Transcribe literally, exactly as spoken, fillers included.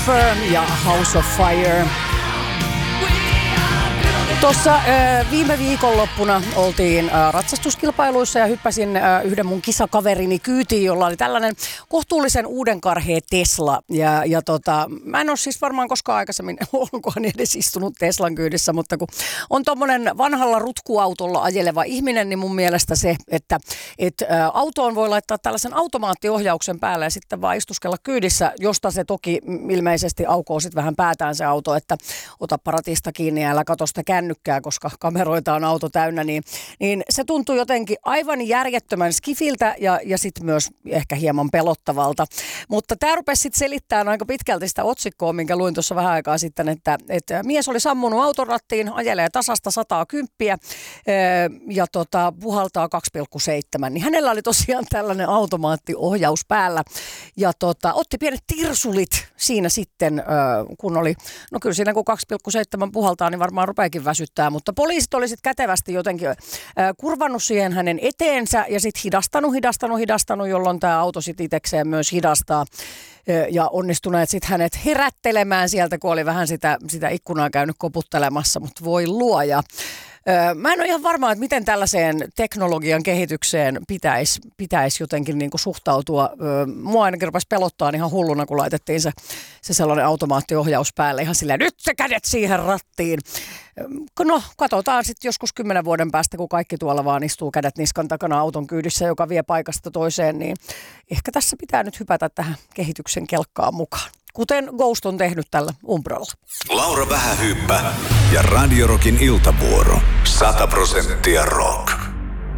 Lucifer ja House of Fire. Tuossa äh, viime viikonloppuna oltiin äh, ratsastuskilpailuissa ja hyppäsin äh, yhden mun kisakaverini kyytiin, jolla oli tällainen kohtuullisen uudenkarhea Tesla. Ja, ja tota, mä en ole siis varmaan koskaan aikaisemmin, onkohan edes istunut Teslan kyydissä, mutta kun on tommonen vanhalla rutkuautolla ajeleva ihminen, niin mun mielestä se, että et, ä, autoon voi laittaa tällaisen automaattiohjauksen päälle ja sitten vaan istuskella kyydissä, josta se toki ilmeisesti aukoo sitten vähän päätään se auto, että ota paratista kiinni ja älä katso sitä kännykkää, koska kameroita on auto täynnä, niin, niin se tuntuu jotenkin aivan järjettömän skifiltä ja, ja sitten myös ehkä hieman pelottavalta. Mutta tämä rupesi sitten selittämään aika pitkälti sitä otsikkoa, minkä luin tuossa vähän aikaa sitten, että, että mies oli sammunut autorattiin, ajelee tasasta sataa kymppiä ja tota, puhaltaa kaksi pilkku seitsemän. Niin hänellä oli tosiaan tällainen automaattiohjaus päällä ja tota, otti pienet tirsulit siinä sitten, kun oli, no kyllä siinä kun kaksi pilkku seitsemän puhaltaa, niin varmaan rupeakin väsyttää, mutta poliisit oli sitten kätevästi jotenkin kurvannut siihen hänen eteensä ja sitten hidastanut, hidastanut, hidastanut, jolloin tämä auto sitten itsekseen myös hidastaa ja onnistuneet sitten hänet herättelemään sieltä, kun oli vähän sitä, sitä ikkunaa käynyt koputtelemassa, mutta voi luoja. Mä en ole ihan varma, että miten tällaiseen teknologian kehitykseen pitäisi pitäis jotenkin niin kuin suhtautua. Mua ainakin rupesi pelottaa ihan hulluna, kun laitettiin se, se sellainen automaattiohjaus päälle. Ihan silleen, nyt se kädet siihen rattiin. No, katsotaan sitten joskus kymmenen vuoden päästä, kun kaikki tuolla vaan istuu kädet niskan takana auton kyydissä, joka vie paikasta toiseen, niin ehkä tässä pitää nyt hypätä tähän kehityksen kelkkaan mukaan. Kuten Ghost on tehnyt tällä Umbrolla. Laura Vähähyyppä ja Radio Rockin iltavuoro. sata prosenttia rock.